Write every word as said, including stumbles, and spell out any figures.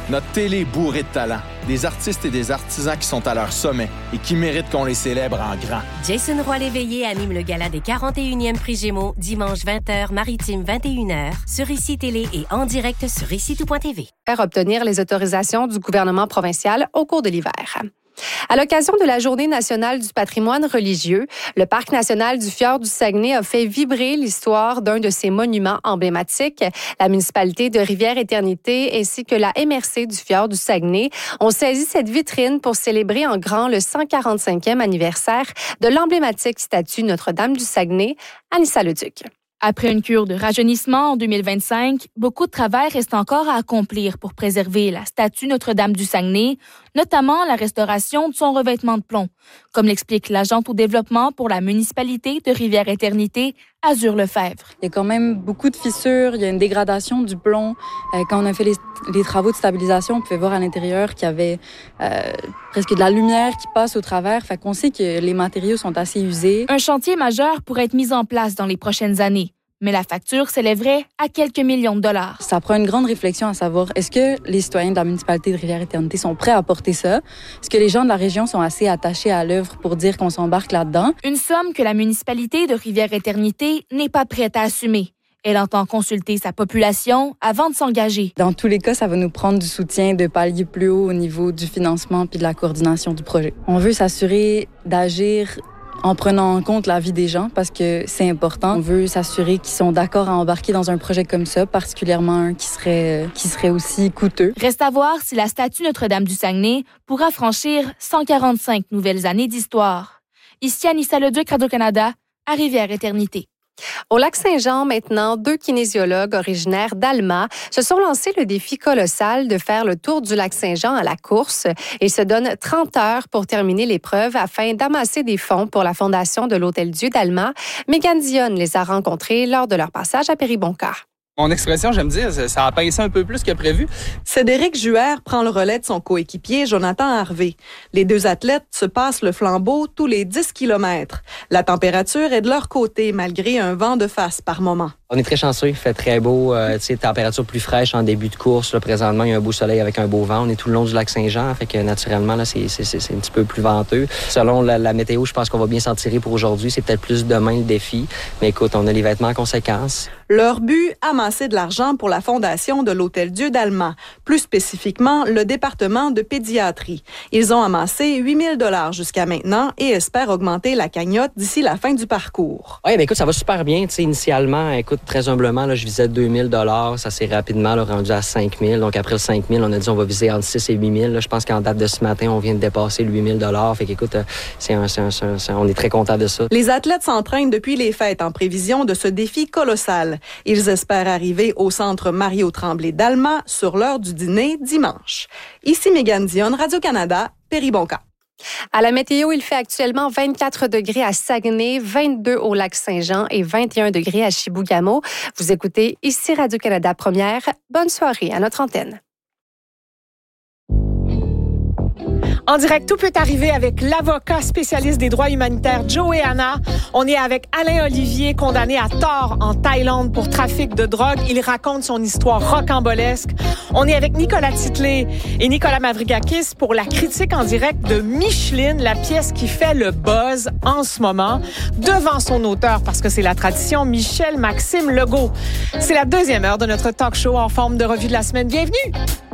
Notre télé est bourrée de talent. Des artistes et des artisans qui sont à leur sommet et qui méritent qu'on les célèbre en grand. Jason Roy-Léveillé anime le gala des quarante et unième Prix Gémeaux, dimanche vingt heures, Maritime vingt et une heures, sur Ici Télé et en direct sur ici tout point t v. Faire obtenir les autorisations du gouvernement provincial au cours de l'hiver. À l'occasion de la Journée nationale du patrimoine religieux, le Parc national du Fjord du Saguenay a fait vibrer l'histoire d'un de ses monuments emblématiques. La municipalité de Rivière-Éternité ainsi que la M R C du Fjord du Saguenay ont saisi cette vitrine pour célébrer en grand le cent quarante-cinquième anniversaire de l'emblématique statue Notre-Dame du Saguenay, Anissa Leduc. Après une cure de rajeunissement en deux mille vingt-cinq, beaucoup de travail reste encore à accomplir pour préserver la statue Notre-Dame du Saguenay, notamment la restauration de son revêtement de plomb, comme l'explique l'agente au développement pour la municipalité de Rivière-Éternité, Azur Lefebvre. Il y a quand même beaucoup de fissures, il y a une dégradation du plomb. Euh, quand on a fait les, les travaux de stabilisation, on pouvait voir à l'intérieur qu'il y avait euh, presque de la lumière qui passe au travers. Fait qu'on sait que les matériaux sont assez usés. Un chantier majeur pourrait être mis en place dans les prochaines années. Mais la facture s'élèverait à quelques millions de dollars. Ça prend une grande réflexion à savoir, est-ce que les citoyens de la municipalité de Rivière-Éternité sont prêts à porter ça? Est-ce que les gens de la région sont assez attachés à l'œuvre pour dire qu'on s'embarque là-dedans? Une somme que la municipalité de Rivière-Éternité n'est pas prête à assumer. Elle entend consulter sa population avant de s'engager. Dans tous les cas, ça va nous prendre du soutien de palier plus haut au niveau du financement puis de la coordination du projet. On veut s'assurer d'agir en prenant en compte la vie des gens parce que c'est important. On veut s'assurer qu'ils sont d'accord à embarquer dans un projet comme ça, particulièrement un qui serait, qui serait aussi coûteux. Reste à voir si la statue Notre-Dame du Saguenay pourra franchir cent quarante-cinq nouvelles années d'histoire. Ici Anissa Leduc, Radio-Canada, à Rivière-Éternité. Au Lac-Saint-Jean, maintenant, deux kinésiologues originaires d'Alma se sont lancés le défi colossal de faire le tour du Lac-Saint-Jean à la course. Ils se donnent trente heures pour terminer l'épreuve afin d'amasser des fonds pour la fondation de l'Hôtel-Dieu d'Alma. Mégane Dionne les a rencontrés lors de leur passage à Péribonka. Mon expression, j'aime dire, ça a pincé un peu plus que prévu. Cédric Juher prend le relais de son coéquipier Jonathan Harvey. Les deux athlètes se passent le flambeau tous les dix kilomètres. La température est de leur côté malgré un vent de face par moment. On est très chanceux, il fait très beau, euh, tu sais, température plus fraîche en début de course. Là, présentement, il y a un beau soleil avec un beau vent. On est tout le long du lac Saint-Jean, fait que naturellement, là, c'est, c'est, c'est un petit peu plus venteux. Selon la, la météo, je pense qu'on va bien s'en tirer pour aujourd'hui. C'est peut-être plus demain le défi. Mais écoute, on a les vêtements en conséquence. Leur but, amasser de l'argent pour la fondation de l'Hôtel-Dieu d'Alma, plus spécifiquement le département de pédiatrie. Ils ont amassé huit mille dollars jusqu'à maintenant et espèrent augmenter la cagnotte d'ici la fin du parcours. Oui, bien écoute, ça va super bien. Tu sais, initialement, écoute, très humblement, là, je visais deux mille dollars. Ça s'est rapidement là, rendu à cinq mille. Donc après le cinq mille, on a dit on va viser entre six et huit mille. Là, je pense qu'en date de ce matin, on vient de dépasser le huit mille dollars. Fait qu'écoute, c'est un, c'est un, c'est un, c'est un, on est très contents de ça. Les athlètes s'entraînent depuis les fêtes en prévision de ce défi colossal. Ils espèrent arriver au centre Mario Tremblay d'Alma sur l'heure du dîner dimanche. Ici Mégane Dionne, Radio-Canada, Péribonka. À la météo, il fait actuellement vingt-quatre degrés à Saguenay, vingt-deux au Lac-Saint-Jean et vingt et un degrés à Chibougamau. Vous écoutez ici Radio-Canada Première. Bonne soirée à notre antenne. En direct, tout peut arriver avec l'avocat spécialiste des droits humanitaires Joe Hanna. On est avec Alain Olivier, condamné à tort en Thaïlande pour trafic de drogue. Il raconte son histoire rocambolesque. On est avec Nicolas Titley et Nicolas Mavrikakis pour la critique en direct de Micheline, la pièce qui fait le buzz en ce moment, devant son auteur, parce que c'est la tradition, Michel Maxime Legault. C'est la deuxième heure de notre talk show en forme de revue de la semaine. Bienvenue!